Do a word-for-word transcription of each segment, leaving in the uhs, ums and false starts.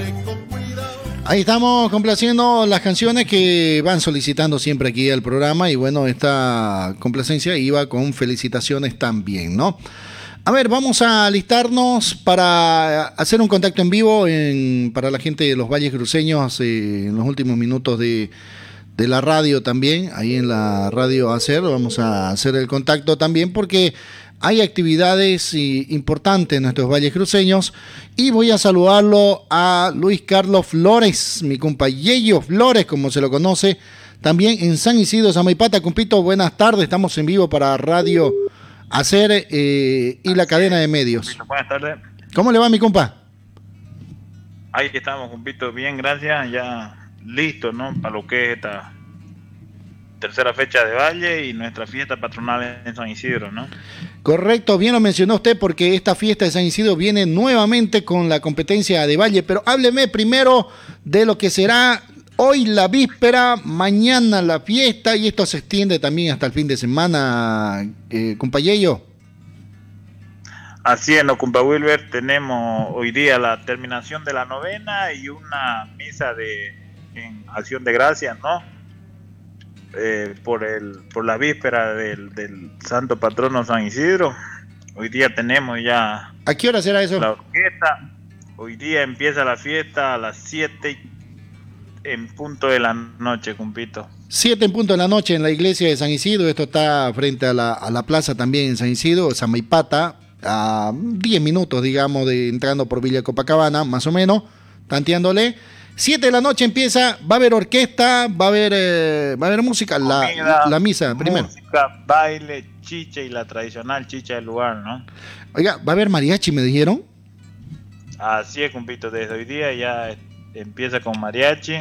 Ahí estamos complaciendo las canciones que van solicitando siempre aquí al programa y bueno, esta complacencia iba con felicitaciones también, ¿no? A ver, vamos a alistarnos para hacer un contacto en vivo en, para la gente de los Valles Cruceños eh, en los últimos minutos de, de la radio también, ahí en la radio Hacer, vamos a hacer el contacto también porque hay actividades y, importantes en nuestros Valles Cruceños y voy a saludarlo a Luis Carlos Flores, mi compa Yeyo Flores, como se lo conoce, también en San Isidro, Samaipata. Compito, buenas tardes, estamos en vivo para Radio Hacer eh, y la cadena de medios. Buenas tardes. ¿Cómo le va, mi compa? Ahí estamos, compito, bien, gracias, ya listo, ¿no? Para lo que es esta tercera fecha de Valle y nuestra fiesta patronal en San Isidro, ¿no? Correcto, bien lo mencionó usted porque esta fiesta de San Isidro viene nuevamente con la competencia de Valle, pero hábleme primero de lo que será hoy la víspera, mañana la fiesta y esto se extiende también hasta el fin de semana, eh, compa Yeyo. Así es, no, compa Wilber, tenemos hoy día la terminación de la novena y una misa de en acción de gracias, ¿no? Eh, por el por la víspera del, del santo patrono San Isidro. Hoy día tenemos ya... ¿A qué hora será eso? La orquesta. Hoy día empieza la fiesta a las siete en punto de la noche, compito. siete en punto de la noche en la iglesia de San Isidro. Esto está frente a la, a la plaza también en San Isidro, Samaipata, a diez minutos, digamos, de entrando por Villa Copacabana, más o menos, tanteándole. siete de la noche empieza, va a haber orquesta, va a haber eh, va a haber música, comida, la, la misa música, primero. Música, baile, chicha y la tradicional chicha del lugar, ¿no? Oiga, va a haber mariachi, me dijeron. Así es, compito, desde hoy día ya empieza con mariachi.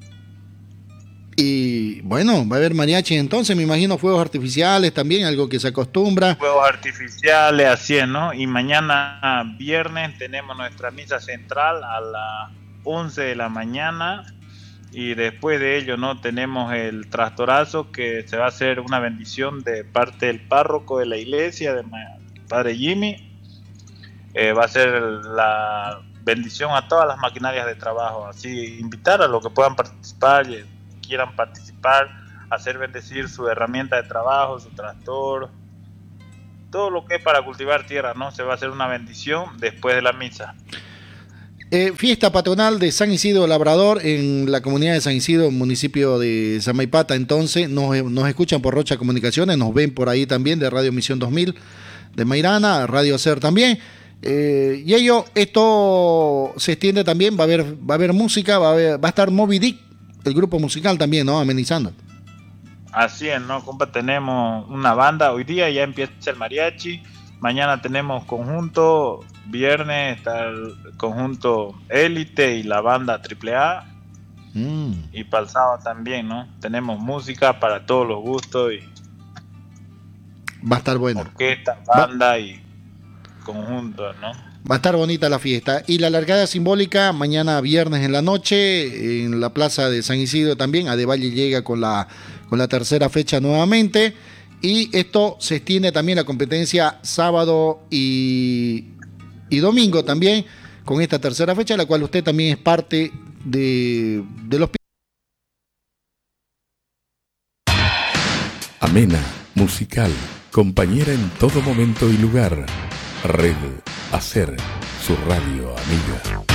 Y bueno, va a haber mariachi entonces, me imagino fuegos artificiales también, algo que se acostumbra. Fuegos artificiales, así es, ¿no? Y mañana viernes tenemos nuestra misa central a las once de la mañana y después de ello no tenemos el trastorazo que se va a hacer una bendición de parte del párroco de la iglesia de Padre Jimmy. Eh, va a ser la bendición a todas las maquinarias de trabajo, así invitar a los que puedan participar y quieran participar, hacer bendecir su herramienta de trabajo, su tractor, todo lo que es para cultivar tierra, ¿no? Se va a hacer una bendición después de la misa. Eh, fiesta patronal de San Isidro Labrador en la comunidad de San Isidro, municipio de Samaipata. Entonces nos, nos escuchan por Rocha Comunicaciones, nos ven por ahí también de Radio Misión dos mil de Mairana, Radio Hacer también. Eh, y ello, esto se extiende también, va a haber, va a haber música, va a, haber, va a estar Moby Dick, el grupo musical también, ¿no? Amenizando. Así es, ¿no, compa? Tenemos una banda, hoy día ya empieza el mariachi, mañana tenemos conjunto, viernes está el conjunto Élite y la banda Triple A, mm. y para el sábado también, ¿no? Tenemos música para todos los gustos y va a estar bueno. Orquesta, banda va. Y conjunto, ¿no? Va a estar bonita la fiesta. Y la largada simbólica mañana viernes en la noche en la plaza de San Isidro también. Adevalle llega con la, con la tercera fecha nuevamente. Y esto se extiende también la competencia sábado y, y domingo también con esta tercera fecha, la cual usted también es parte de, de los... Amena, musical, compañera en todo momento y lugar. Red Hacer, su radio amiga.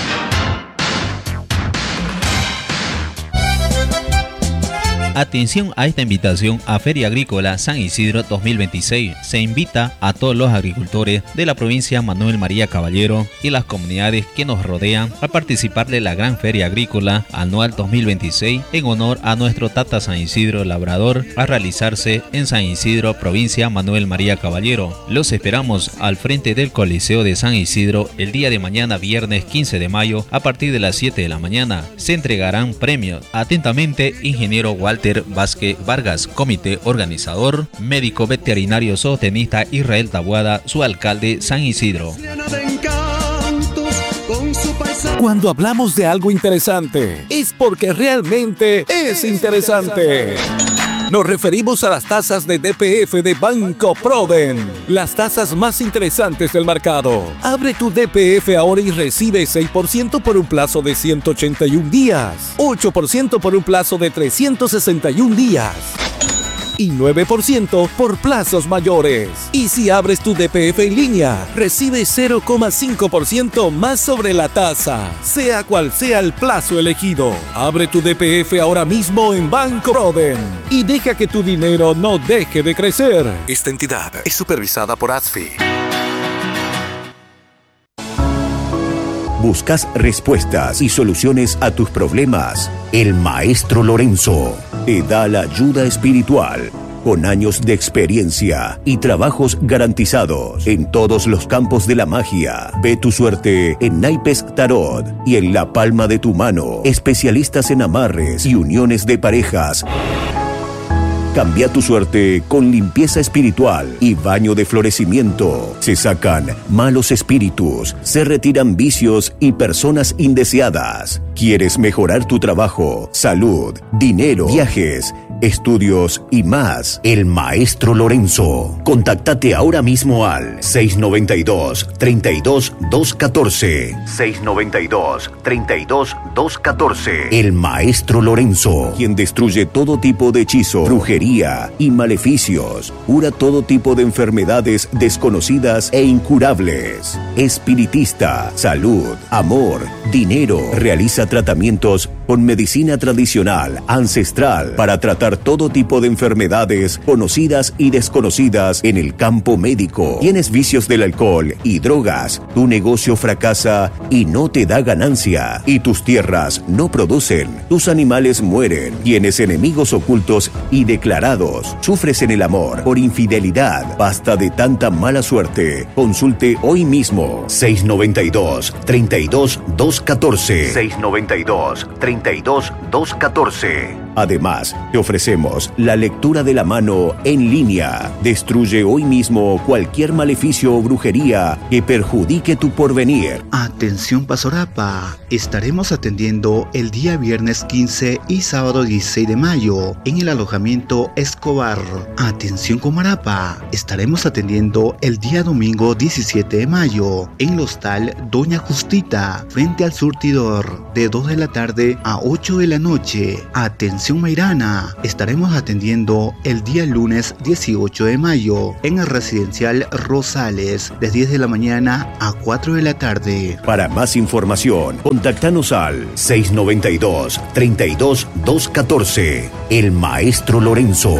Atención a esta invitación a Feria Agrícola San Isidro dos mil veintiséis. Se invita a todos los agricultores de la provincia Manuel María Caballero y las comunidades que nos rodean a participar de la Gran Feria Agrícola Anual dos mil veintiséis en honor a nuestro Tata San Isidro Labrador, a realizarse en San Isidro, provincia Manuel María Caballero. Los esperamos al frente del Coliseo de San Isidro el día de mañana, viernes quince de mayo, a partir de las siete de la mañana. Se entregarán premios. Atentamente, ingeniero Walter Vázquez Vargas, comité organizador, médico veterinario zootecnista Israel Taboada, su alcalde San Isidro. Cuando hablamos de algo interesante, es porque realmente es interesante. Nos referimos a las tasas de D P F de Banco Proden, las tasas más interesantes del mercado. Abre tu D P F ahora y recibe seis por ciento por un plazo de ciento ochenta y un días, ocho por ciento por un plazo de trescientos sesenta y un días y nueve por ciento por plazos mayores. Y si abres tu D P F en línea, recibe cero coma cinco por ciento más sobre la tasa, sea cual sea el plazo elegido. Abre tu D P F ahora mismo en Banco Proden y deja que tu dinero no deje de crecer. Esta entidad es supervisada por A S F I. ¿Buscas respuestas y soluciones a tus problemas? El Maestro Lorenzo te da la ayuda espiritual con años de experiencia y trabajos garantizados en todos los campos de la magia. Ve tu suerte en naipes tarot y en la palma de tu mano. Especialistas en amarres y uniones de parejas. Cambia tu suerte con limpieza espiritual y baño de florecimiento. Se sacan malos espíritus, se retiran vicios y personas indeseadas. ¿Quieres mejorar tu trabajo, salud, dinero, viajes, estudios y más? El Maestro Lorenzo. Contáctate ahora mismo al seis noventa y dos, treinta y dos, doscientos catorce. seis noventa y dos, treinta y dos, doscientos catorce. El Maestro Lorenzo, quien destruye todo tipo de hechizo, brujería y maleficios. Cura todo tipo de enfermedades desconocidas e incurables. Espiritista, salud, amor, dinero. Realiza tratamientos con medicina tradicional, ancestral, para tratar todo tipo de enfermedades conocidas y desconocidas en el campo médico. Tienes vicios del alcohol y drogas. Tu negocio fracasa y no te da ganancia. Y tus tierras no producen. Tus animales mueren. Tienes enemigos ocultos y declarados. Sufres en el amor por infidelidad. Basta de tanta mala suerte. Consulte hoy mismo. seis noventa y dos, treinta y dos, doscientos catorce. seis noventa y dos, treinta y dos, doscientos catorce. Además, te ofrecemos la lectura de la mano en línea. Destruye hoy mismo cualquier maleficio o brujería que perjudique tu porvenir. Atención Pasorapa, estaremos atendiendo el día viernes quince y sábado dieciséis de mayo en el alojamiento Escobar. Atención Comarapa, estaremos atendiendo el día domingo diecisiete de mayo en el hostal Doña Justita, frente al surtidor, de dos de la tarde a ocho de la noche. Atención Mairana, estaremos atendiendo el día lunes dieciocho de mayo en el residencial Rosales, de diez de la mañana a cuatro de la tarde. Para más información, contáctanos al seis noventa y dos, treinta y dos, doscientos catorce. El Maestro Lorenzo.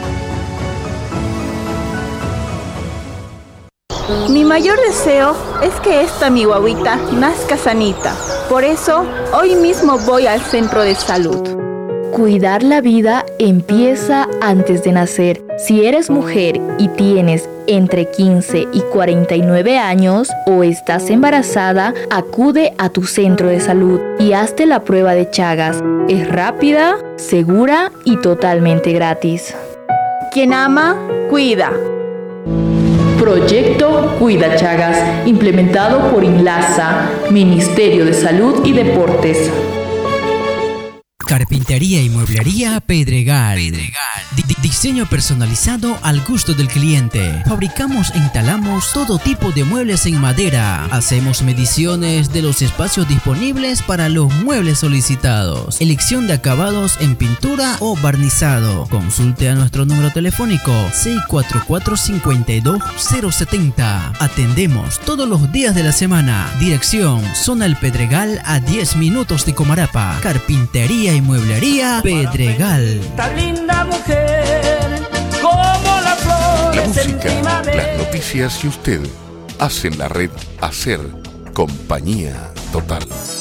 Mi mayor deseo es que esta mi guaguita nazca sanita. Por eso, hoy mismo voy al centro de salud. Cuidar la vida empieza antes de nacer. Si eres mujer y tienes entre quince y cuarenta y nueve años o estás embarazada, acude a tu centro de salud y hazte la prueba de Chagas. Es rápida, segura y totalmente gratis. Quien ama, cuida. Proyecto Cuida Chagas, implementado por INLASA, Ministerio de Salud y Deportes. Carpintería y mueblería Pedregal. Pedregal. Di- diseño personalizado al gusto del cliente. Fabricamos e instalamos todo tipo de muebles en madera. Hacemos mediciones de los espacios disponibles para los muebles solicitados. Elección de acabados en pintura o barnizado. Consulte a nuestro número telefónico seis cuatro cuatro, cinco dos, cero siete cero. Atendemos todos los días de la semana. Dirección Zona El Pedregal, a diez minutos de Comarapa. Carpintería y mueblería Pedregal. Tan linda mujer como las flores. La música, las noticias y usted hacen la red Hacer Compañía Total.